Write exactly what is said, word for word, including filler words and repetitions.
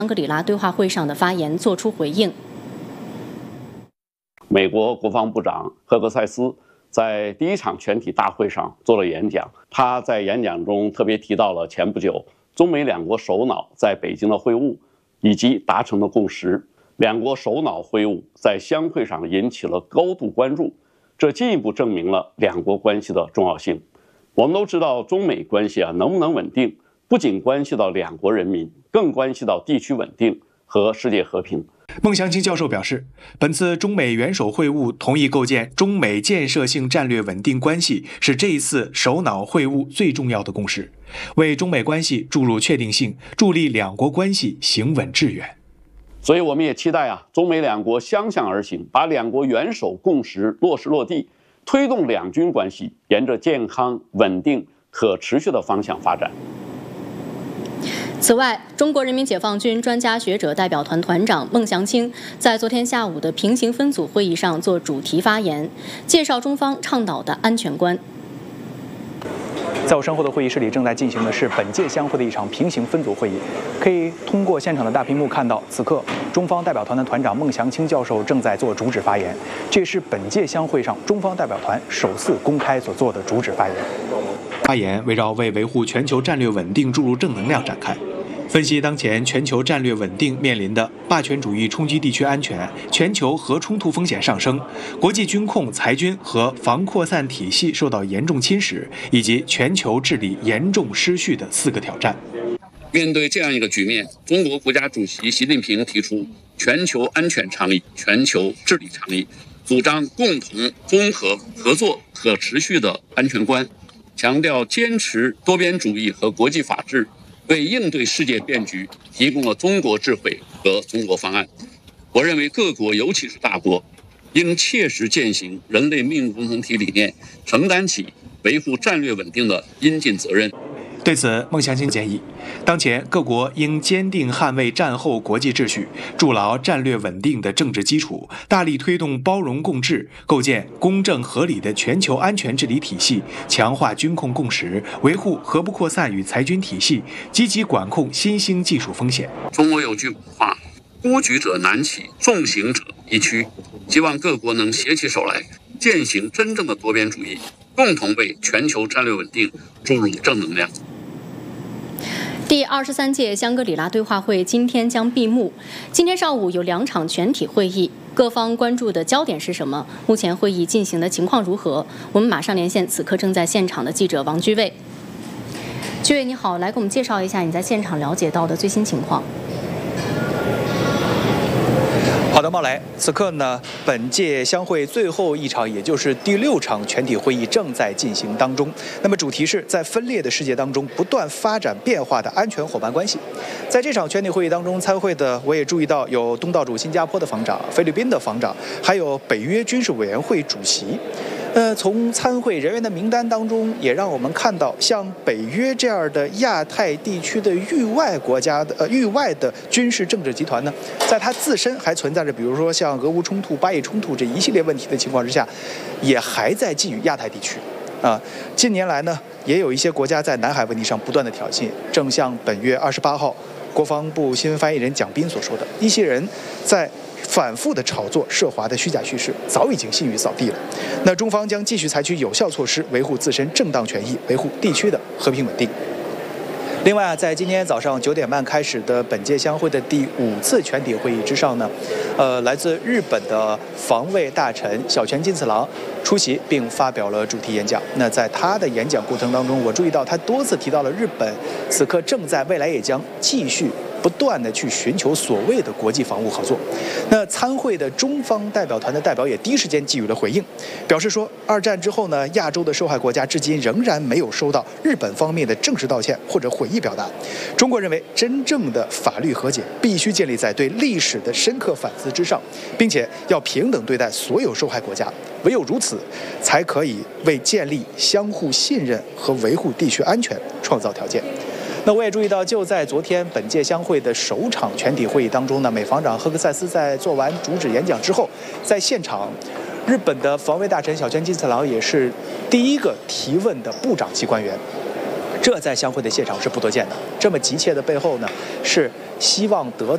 香格里拉对话会上的发言作出回应。 美国国防部长赫格塞斯在第一场全体大会上做了演讲，他在演讲中特别提到了前不久中美两国首脑在北京的会晤以及达成的共识。两国首脑会晤在相会上引起了高度关注，这进一步证明了两国关系的重要性。我们都知道，中美关系啊能不能稳定，不仅关系到两国人民，更关系到地区稳定和世界和平。 孟祥青教授表示，本次中美元首会晤同意构建中美建设性战略稳定关系，是这一次首脑会晤最重要的共识，为中美关系注入确定性，助力两国关系行稳致远。 所以我们也期待啊，中美两国相向而行，把两国元首共识落实落地，推动两军关系沿着健康、稳定、可持续的方向发展。 此外，中国人民解放军专家学者代表团团长孟祥青在昨天下午的平行分组会议上做主题发言，介绍中方倡导的安全观。 在我身后的会议室里，正在进行的是本届相会的一场平行分组会议。可以通过现场的大屏幕看到，此刻中方代表团的团长孟祥青教授正在做主旨发言，这是本届相会上中方代表团首次公开所做的主旨发言。 发言围绕为维护全球战略稳定注入正能量展开，分析当前全球战略稳定面临的霸权主义冲击地区安全、全球核冲突风险上升、国际军控、裁军和防扩散体系受到严重侵蚀，以及全球治理严重失序的四个挑战。 面对这样一个局面，中国国家主席习近平提出全球安全倡议、全球治理倡议，主张共同、综合、合作、可持续的安全观，强调坚持多边主义和国际法治，为应对世界变局提供了中国智慧和中国方案。我认为各国，尤其是大国，应切实践行人类命运共同体理念，承担起维护战略稳定的应尽责任。 对此，孟祥青建议，当前各国应坚定捍卫战后国际秩序，筑牢战略稳定的政治基础，大力推动包容共治，构建公正合理的全球安全治理体系，强化军控共识，维护核不扩散与裁军体系，积极管控新兴技术风险。 中国有句古话，多举者难起，重行者易趋。希望各国能携起手来，践行真正的多边主义，共同为全球战略稳定注入正能量。 第二十三届香格里拉对话会今天将闭幕。今天上午有两场全体会议，各方关注的焦点是什么？目前会议进行的情况如何？我们马上连线此刻正在现场的记者王居卫。居卫你好，来给我们介绍一下你在现场了解到的最新情况。 好的，茂来，此刻呢，本届相会最后一场，也就是第六场全体会议正在进行当中。那么主题是在分裂的世界当中不断发展变化的安全伙伴关系。在这场全体会议当中参会的，我也注意到有东道主新加坡的防长、菲律宾的防长，还有北约军事委员会主席。呃，从参会人员的名单当中，也让我们看到，像北约这样的亚太地区的域外国家的呃域外的军事政治集团呢，在它自身还存在着，比如说像俄乌冲突、巴以冲突这一系列问题的情况之下，也还在觊觎亚太地区。啊，近年来呢，也有一些国家在南海问题上不断的挑衅，正像本月二十八号，国防部新闻发言人蒋斌所说的，一些人在反复的炒作涉华的虚假叙事，早已经信誉扫地了。那中方将继续采取有效措施，维护自身正当权益，维护地区的和平稳定。另外啊，在今天早上九点半开始的本届相会的第五次全体会议之上呢，呃，来自日本的防卫大臣小泉进次郎出席并发表了主题演讲。那在他的演讲过程当中，我注意到他多次提到了日本此刻正在，未来也将继续不断的去寻求所谓的国际防务合作。那参会的中方代表团的代表也第一时间给予了回应，表示说，二战之后呢，亚洲的受害国家至今仍然没有收到日本方面的正式道歉或者悔意表达。中国认为，真正的法律和解必须建立在对历史的深刻反思之上，并且要平等对待所有受害国家。唯有如此，才可以为建立相互信任和维护地区安全创造条件。那我也注意到，就在昨天本届相会的首场全体会议当中呢，美防长赫克塞斯在做完主旨演讲之后，在现场，日本的防卫大臣小泉进次郎也是第一个提问的部长级官员。这在相会的现场是不多见的。这么急切的背后呢，是希望得